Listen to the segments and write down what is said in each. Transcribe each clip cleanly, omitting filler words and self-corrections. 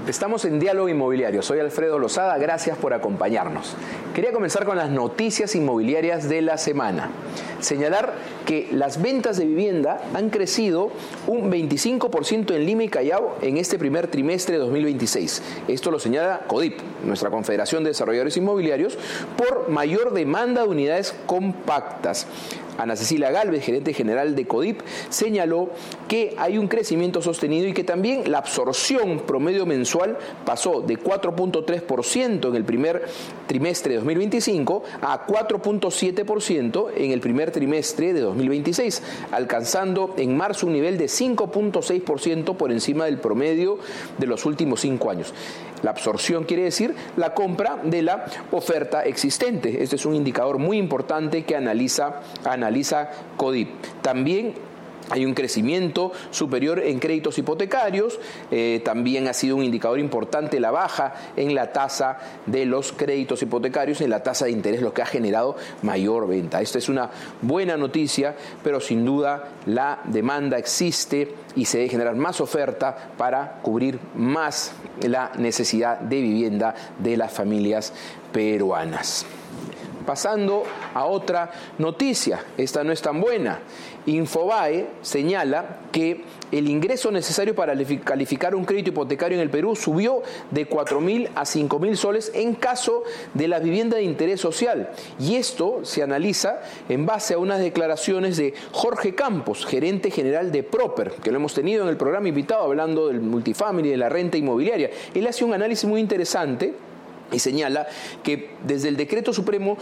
Estamos en Diálogo Inmobiliario. Soy Alfredo Lozada, gracias por acompañarnos. Quería comenzar con las noticias inmobiliarias de la semana. Señalar que las ventas de vivienda han crecido un 25% en Lima y Callao en este primer trimestre de 2026. Esto lo señala CODIP, nuestra Confederación de Desarrolladores Inmobiliarios, por mayor demanda de unidades compactas. Ana Cecilia Gálvez, gerente general de CODIP, señaló que hay un crecimiento sostenido y que también la absorción promedio mensual pasó de 4.3% en el primer trimestre de 2025 a 4.7% en el primer trimestre de 2026, alcanzando en marzo un nivel de 5.6% por encima del promedio de los últimos 5 años. La absorción quiere decir la compra de la oferta existente. Este es un indicador muy importante que analiza CODIP. También hay un crecimiento superior en créditos hipotecarios, también ha sido un indicador importante la baja en la tasa de los créditos hipotecarios, en la tasa de interés, lo que ha generado mayor venta. Esta es una buena noticia, pero sin duda la demanda existe y se debe generar más oferta para cubrir más la necesidad de vivienda de las familias peruanas. Pasando a otra noticia, esta no es tan buena. Infobae señala que el ingreso necesario para calificar un crédito hipotecario en el Perú subió de 4.000 a 5.000 soles en caso de la vivienda de interés social. Y esto se analiza en base a unas declaraciones de Jorge Campos, gerente general de Proper, que lo hemos tenido en el programa invitado hablando del multifamily, de la renta inmobiliaria. Él hace un análisis muy interesante y señala que desde el Decreto Supremo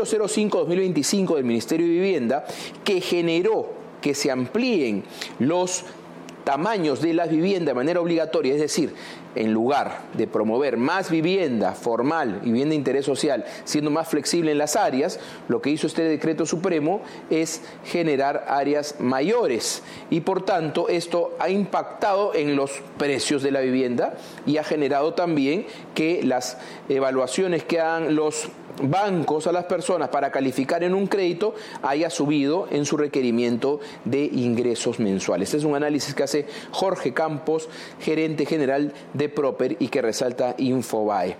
005-2025 del Ministerio de Vivienda, que generó que se amplíen los tamaños de las viviendas de manera obligatoria, es decir, en lugar de promover más vivienda formal y vivienda de interés social, siendo más flexible en las áreas, lo que hizo este decreto supremo es generar áreas mayores y por tanto esto ha impactado en los precios de la vivienda y ha generado también que las evaluaciones que hagan los bancos a las personas para calificar en un crédito haya subido en su requerimiento de ingresos mensuales. Este es un análisis que hace Jorge Campos, gerente general de Proper y que resalta Infobae.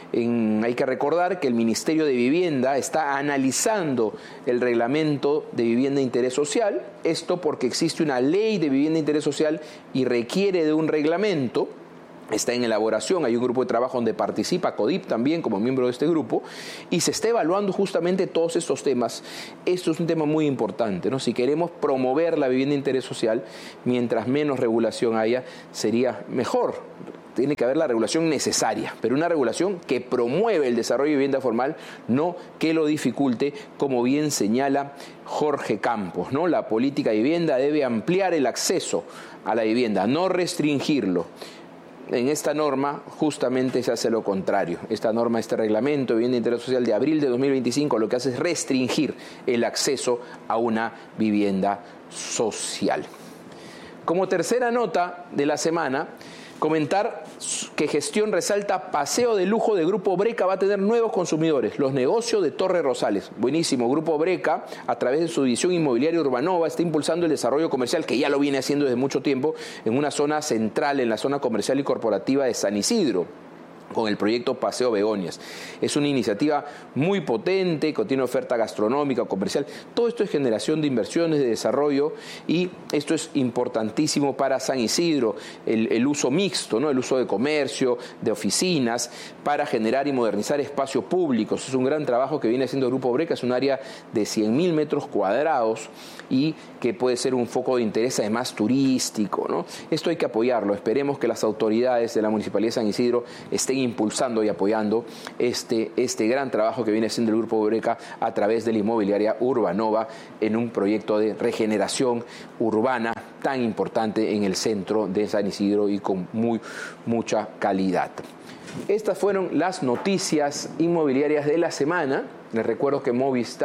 Hay que recordar que el Ministerio de Vivienda está analizando el reglamento de vivienda de interés social, esto porque existe una ley de vivienda de interés social y requiere de un reglamento. Está en elaboración, hay un grupo de trabajo donde participa CODIP también como miembro de este grupo y se está evaluando justamente todos estos temas. Esto es un tema muy importante, ¿no? Si queremos promover la vivienda de interés social, mientras menos regulación haya, sería mejor. Tiene que haber la regulación necesaria, pero una regulación que promueve el desarrollo de vivienda formal, no que lo dificulte, como bien señala Jorge Campos, ¿no? La política de vivienda debe ampliar el acceso a la vivienda, no restringirlo. En esta norma justamente se hace lo contrario. Esta norma, este reglamento de vivienda de interés social de abril de 2025 lo que hace es restringir el acceso a una vivienda social. Como tercera nota de la semana, comentar que Gestión resalta paseo de lujo de Grupo Breca va a tener nuevos consumidores, los negocios de Torre Rosales. Buenísimo, Grupo Breca, a través de su división inmobiliaria Urbanova, está impulsando el desarrollo comercial, que ya lo viene haciendo desde mucho tiempo, en una zona central, en la zona comercial y corporativa de San Isidro, con el proyecto Paseo Begonias. Es una iniciativa muy potente, que tiene oferta gastronómica, comercial. Todo esto es generación de inversiones, de desarrollo y esto es importantísimo para San Isidro, el uso mixto, ¿no? El uso de comercio, de oficinas, para generar y modernizar espacios públicos. Es un gran trabajo que viene haciendo el Grupo Breca, es un área de 100.000 metros cuadrados y que puede ser un foco de interés además turístico, ¿no? Esto hay que apoyarlo. Esperemos que las autoridades de la Municipalidad de San Isidro estén impulsando y apoyando este gran trabajo que viene haciendo el Grupo Breca a través de la inmobiliaria Urbanova en un proyecto de regeneración urbana tan importante en el centro de San Isidro y con mucha calidad. Estas fueron las noticias inmobiliarias de la semana. Les recuerdo que Movistar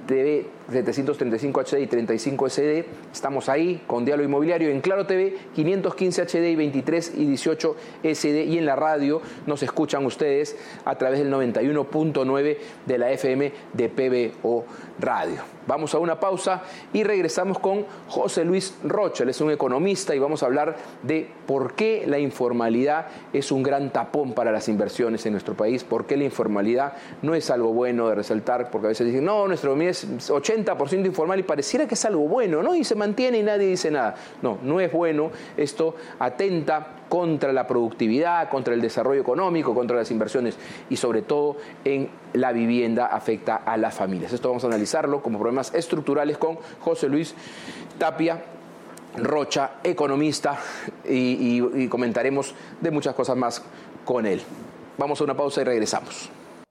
TV 735 HD y 35 SD. Estamos ahí con Diálogo Inmobiliario. En Claro TV 515 HD y 23 y 18 SD. Y en la radio nos escuchan ustedes a través del 91.9 de la FM de PBO Radio. Vamos a una pausa y regresamos con José Luis Rocha. Él es un economista y vamos a hablar de por qué la informalidad es un gran tapón para las inversiones en nuestro país, por qué la informalidad no es algo bueno de resaltar, porque a veces dicen, no, nuestro economía es 80% informal y pareciera que es algo bueno, ¿no? Y se mantiene y nadie dice nada. No, no es bueno. Esto atenta contra la productividad, contra el desarrollo económico, contra las inversiones y sobre todo en la vivienda afecta a las familias. Esto vamos a analizarlo como problemas estructurales con José Luis Tapia Rocha, economista, y comentaremos de muchas cosas más con él. Vamos a una pausa y regresamos.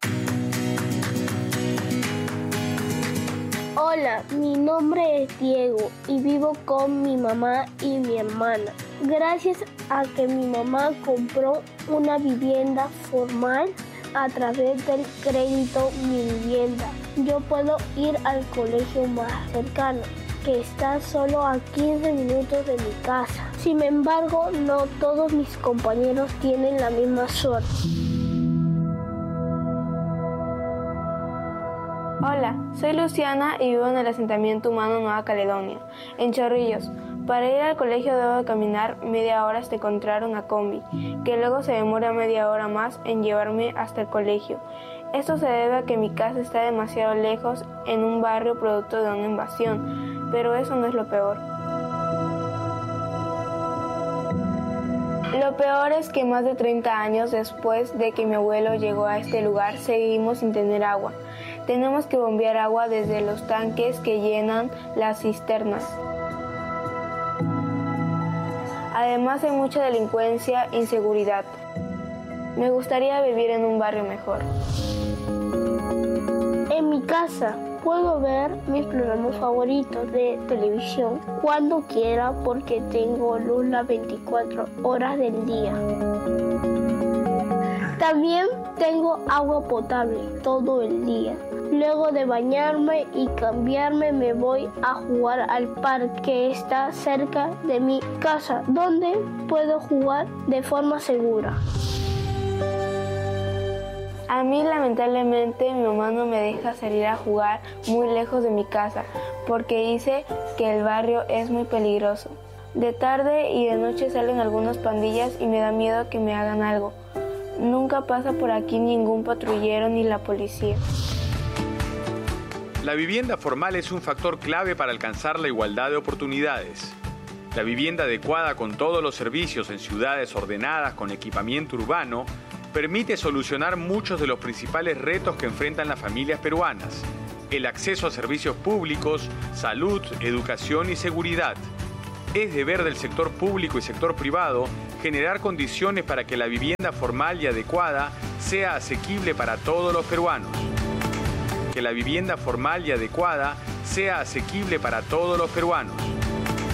Hola, mi nombre es Diego y vivo con mi mamá y mi hermana. Gracias a que mi mamá compró una vivienda formal a través del crédito Mi Vivienda, yo puedo ir al colegio más cercano, que está solo a 15 minutos de mi casa. Sin embargo, no todos mis compañeros tienen la misma suerte. Hola, soy Luciana y vivo en el asentamiento humano Nueva Caledonia, en Chorrillos. Para ir al colegio debo de caminar media hora hasta encontrar una combi, que luego se demora media hora más en llevarme hasta el colegio. Esto se debe a que mi casa está demasiado lejos en un barrio producto de una invasión, pero eso no es lo peor. Lo peor es que más de 30 años después de que mi abuelo llegó a este lugar, seguimos sin tener agua. Tenemos que bombear agua desde los tanques que llenan las cisternas. Además hay mucha delincuencia e inseguridad. Me gustaría vivir en un barrio mejor. En mi casa puedo ver mis programas favoritos de televisión cuando quiera porque tengo luz las 24 horas del día. También tengo agua potable todo el día. Luego de bañarme y cambiarme me voy a jugar al parque que está cerca de mi casa, donde puedo jugar de forma segura. A mí lamentablemente mi mamá no me deja salir a jugar muy lejos de mi casa porque dice que el barrio es muy peligroso. De tarde y de noche salen algunas pandillas y me da miedo que me hagan algo. Nunca pasa por aquí ningún patrullero ni la policía. La vivienda formal es un factor clave para alcanzar la igualdad de oportunidades. La vivienda adecuada con todos los servicios en ciudades ordenadas con equipamiento urbano permite solucionar muchos de los principales retos que enfrentan las familias peruanas: el acceso a servicios públicos, salud, educación y seguridad. Es deber del sector público y sector privado generar condiciones para que la vivienda formal y adecuada sea asequible para todos los peruanos. Que la vivienda formal y adecuada sea asequible para todos los peruanos.